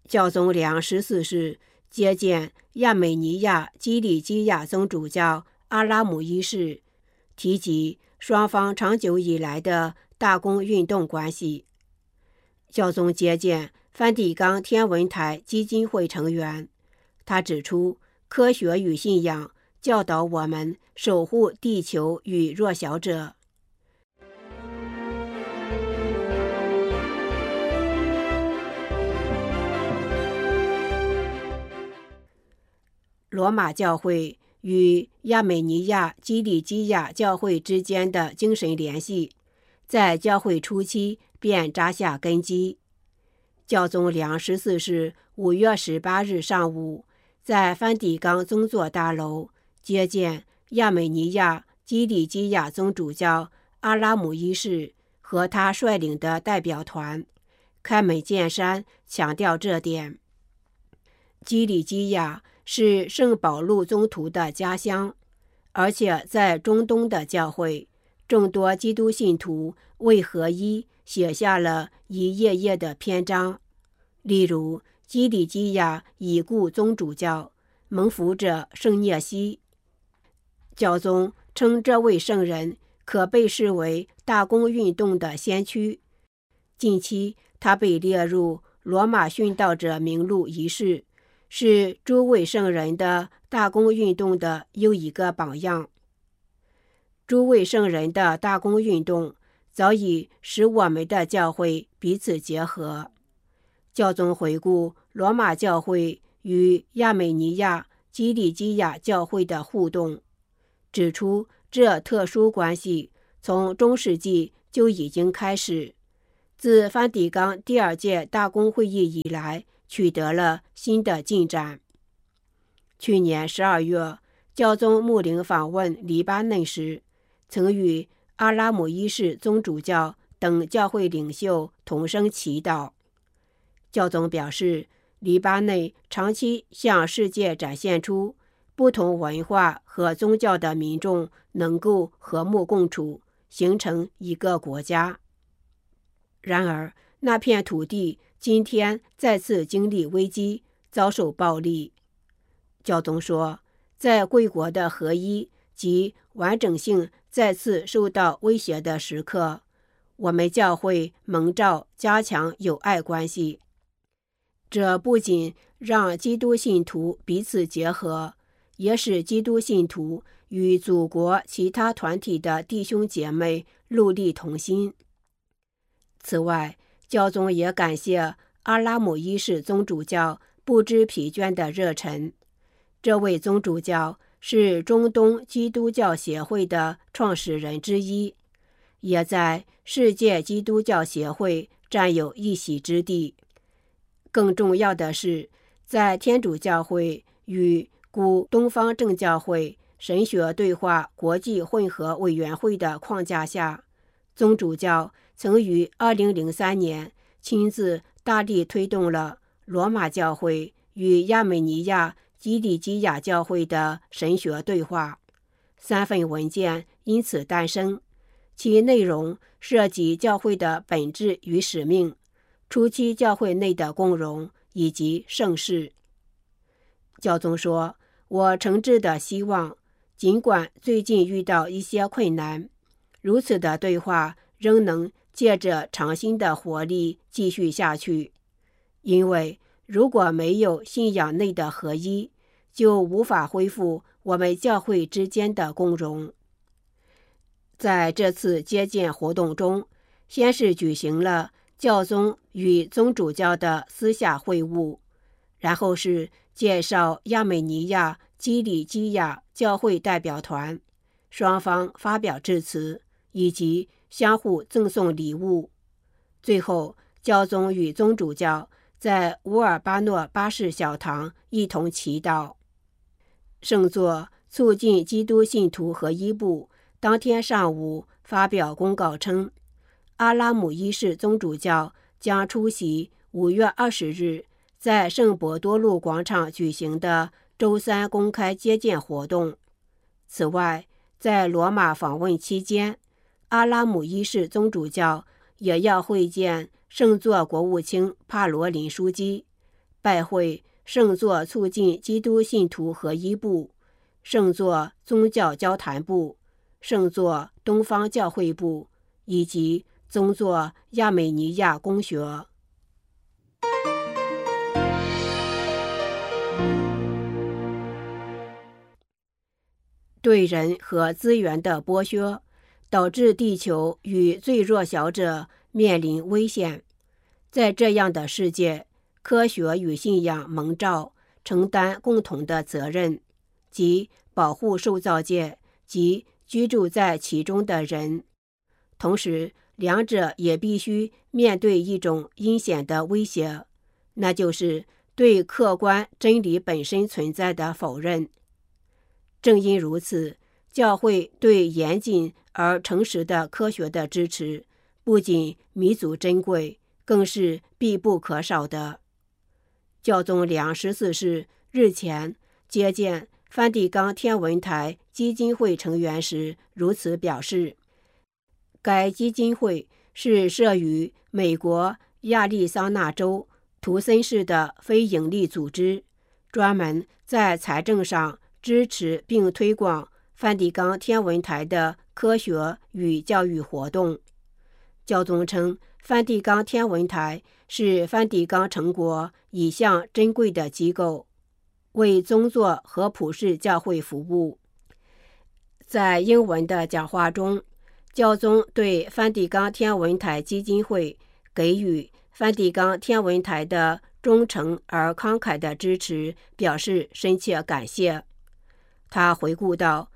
教宗良14世接见亚美尼亚基里基亚宗主教阿拉姆一世，提及双方长久以来的大公运动关系。教宗接见梵蒂冈天文台基金会成员，他指出，科学与信仰教导我们守护地球与弱小者。罗马教会与亚美尼亚基里基亚教会之间的精神联系，在教会初期便扎下根基。教宗良14世5月18日上午，在梵蒂冈宗座大楼接见亚美尼亚基里基亚宗主教阿拉姆一世和他率领的代表团，开门见山强调这点。基里基亚是圣保禄宗徒的家乡，而且在中东的教会，众多基督信徒为合一写下了一页页的篇章。例如，基里基亚已故宗主教蒙福者圣涅西，教宗称这位圣人可被视为大公运动的先驱。近期他被列入罗马殉道者名录一事，是诸位圣人的大公运动的又一个榜样。诸位圣人的大公运动早已使我们的教会彼此结合。教宗回顾罗马教会与亚美尼亚基里基亚教会的互动，指出这特殊关系从中世纪就已经开始，自梵蒂冈第2届大公会议以来取得了新的进展。去年12月，教宗牧灵访问黎巴嫩时，曾与阿拉姆一世宗主教等教会领袖同声祈祷。教宗表示，黎巴嫩长期向世界展现出不同文化和宗教的民众能够和睦共处，形成一个国家。然而，那片土地今天再次经历危机，遭受暴力。教宗说，在贵国的合一及完整性再次受到威胁的时刻，我们教会蒙召加强友爱关系。这不仅让基督信徒彼此结合，也使基督信徒与祖国其他团体的弟兄姐妹戮力同心。此外，教宗也感谢阿拉姆一世宗主教不知疲倦的热忱。这位宗主教是中东基督教协会的创始人之一，也在世界基督教协会占有一席之地。更重要的是，在天主教会与古东方正教会神学对话国际混合委员会的框架下，宗主教曾于2003年亲自大力推动了罗马教会与亚美尼亚基里基亚教会的神学对话，3份文件因此诞生，其内容涉及教会的本质与使命、初期教会内的共融以及圣事。教宗说，我诚挚地希望，尽管最近遇到一些困难，如此的对话仍能借着长新的活力继续下去，因为如果没有信仰内的合一，就无法恢复我们教会之间的共融。在这次接见活动中，先是举行了教宗与宗主教的私下会晤，然后是介绍亚美尼亚基里基亚教会代表团，双方发表致辞，以及相互赠送礼物。最后，教宗与宗主教在乌尔巴诺巴士小堂一同祈祷。圣座促进基督信徒合一部当天上午发表公告称，阿拉姆一世宗主教将出席5月20日在圣伯多禄广场举行的周3公开接见活动。此外，在罗马访问期间，阿拉姆一世宗主教也要会见圣座国务卿帕罗林枢机， 拜会圣座促进基督信徒合一部、圣座宗教交谈部、圣座东方教会部以及宗座亚美尼亚公学。对人和资源的剥削，导致地球与最弱小者面临危险。在这样的世界，科学与信仰蒙召承担共同的责任，即保护受造界及居住在其中的人。同时，两者也必须面对一种阴险的威胁，那就是对客观真理本身存在的否认。正因如此，教会对严谨而诚实的科学的支持，不仅弥足珍贵，更是必不可少的。教宗良14世日前接见梵蒂冈天文台基金会成员时如此表示，该基金会是设于美国亚利桑那州图森市的非营利组织，专门在财政上支持并推广梵蒂冈天文台的科学与教育活动。教宗称，梵蒂冈天文台是梵蒂冈城国一项珍贵的机构，为宗座和普世教会服务。在英文的讲话中，教宗对梵蒂冈天文台基金会给予梵蒂冈天文台的忠诚而慷慨的支持表示深切感谢。他回顾到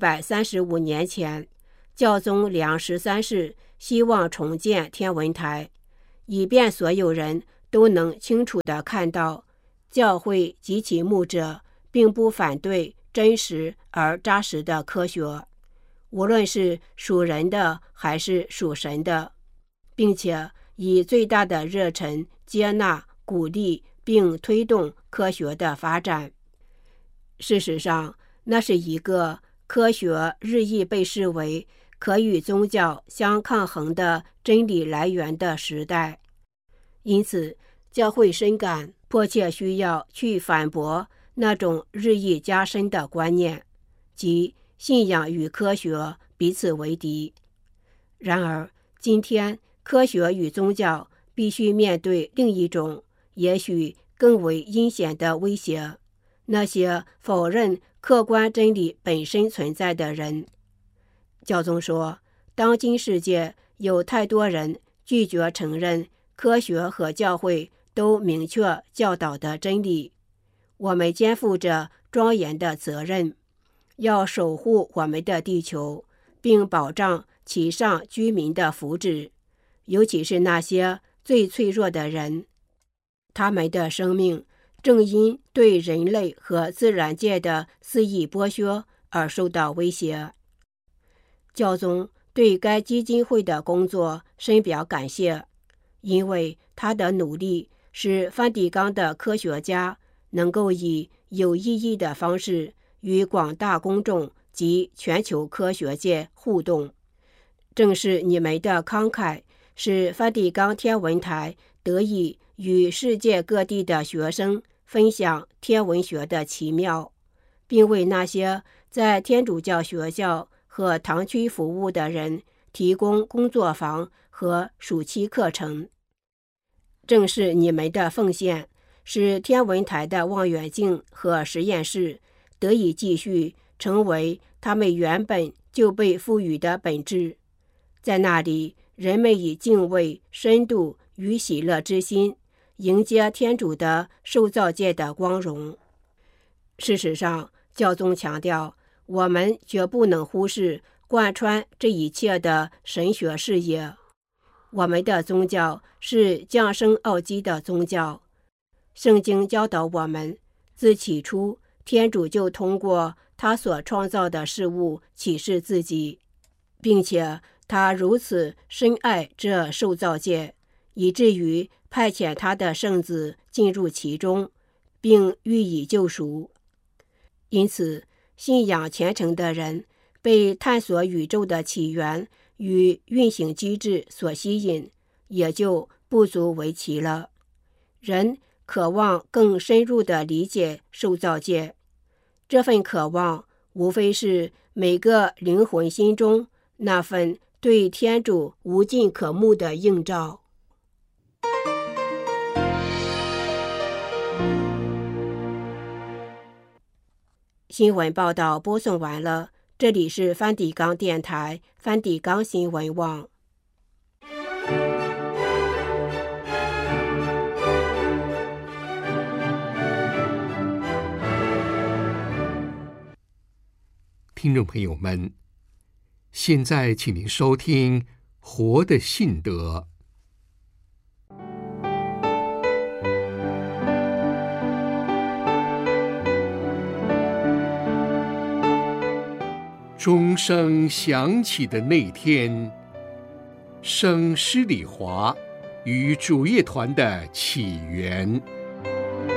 135年前，教宗良13世希望重建天文台，以便所有人都能清楚地看到，教会及其牧者并不反对真实而扎实的科学，无论是属人的还是属神的，并且以最大的热忱接纳、鼓励并推动科学的发展。事实上，那是一个科学日益被视为可与宗教相抗衡的真理来源的时代。因此，教会深感迫切需要去反驳那种日益加深的观念，即信仰与科学彼此为敌。然而，今天科学与宗教必须面对另一种也许更为阴险的威胁，那些否认客观真理本身存在的人。教宗说，当今世界有太多人拒绝承认科学和教会都明确教导的真理。我们肩负着庄严的责任，要守护我们的地球，并保障其上居民的福祉，尤其是那些最脆弱的人。他们的生命正因对人类和自然界的肆意剥削而受到威胁。教宗对该基金会的工作深表感谢，因为他的努力使梵蒂冈的科学家能够以有意义的方式与广大公众及全球科学界互动。正是你们的慷慨，使梵蒂冈天文台得以与世界各地的学生分享天文学的奇妙，并为那些在天主教学校和堂区服务的人提供工作坊和暑期课程。正是你们的奉献，使天文台的望远镜和实验室得以继续成为他们原本就被赋予的本质。在那里，人们以敬畏、深度与喜乐之心迎接天主的受造界的光荣。事实上，教宗强调，我们绝不能忽视贯穿这一切的神学事业。我们的宗教是降生奥基的宗教。圣经教导我们，自起初，天主就通过他所创造的事物启示自己，并且他如此深爱这受造界，以至于派遣他的圣子进入其中，并予以救赎。因此，信仰虔诚的人被探索宇宙的起源与运行机制所吸引，也就不足为奇了。人渴望更深入地理解受造界。这份渴望无非是每个灵魂心中那份对天主无尽渴慕的映照。新闻报道播送完了，这里是梵蒂冈电台梵蒂冈新闻网。 听众朋友们，现在请您收听《活的信德》。钟声响起的那天，圣施礼华与主业团的起源。